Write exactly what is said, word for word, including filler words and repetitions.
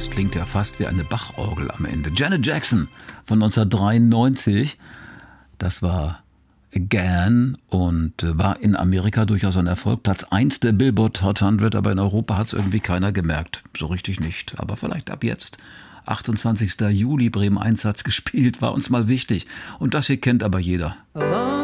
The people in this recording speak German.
Das klingt ja fast wie eine Bachorgel am Ende. Janet Jackson von neunzehnhundertdreiundneunzig. Das war Again und war in Amerika durchaus ein Erfolg. Platz eins der Billboard Hot hundert, aber in Europa hat es irgendwie keiner gemerkt. So richtig nicht. Aber vielleicht ab jetzt. achtundzwanzigster Juli, Bremen eins hat's gespielt, war uns mal wichtig. Und das hier kennt aber jeder. Alone.